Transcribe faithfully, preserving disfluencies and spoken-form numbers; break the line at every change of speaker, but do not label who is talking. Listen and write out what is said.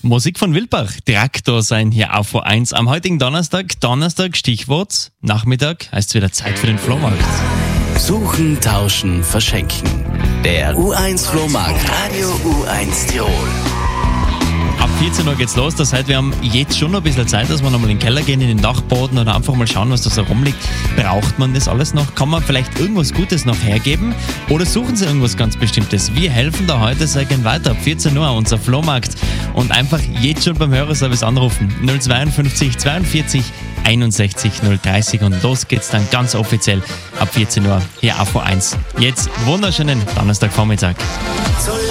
Musik von Wildbach, Traktor sein hier auf O eins am heutigen Donnerstag. Donnerstag, Stichwort, Nachmittag, heißt es wieder Zeit für den Flohmarkt.
Suchen, tauschen, verschenken. Der U eins Flohmarkt. Radio U eins Tirol.
Ab vierzehn Uhr geht's los, das heißt, wir haben jetzt schon noch ein bisschen Zeit, dass wir nochmal in den Keller gehen, in den Dachboden oder einfach mal schauen, was da so rumliegt. Braucht man das alles noch? Kann man vielleicht irgendwas Gutes noch hergeben? Oder suchen Sie irgendwas ganz Bestimmtes? Wir helfen da heute sehr gern weiter. Ab vierzehn Uhr unser Flohmarkt. Und einfach jetzt schon beim Hörerservice anrufen. null zweiundfünfzig zweiundvierzig einundsechzig null dreißig und los geht's dann ganz offiziell ab vierzehn Uhr hier auf O eins. Jetzt wunderschönen Donnerstagvormittag.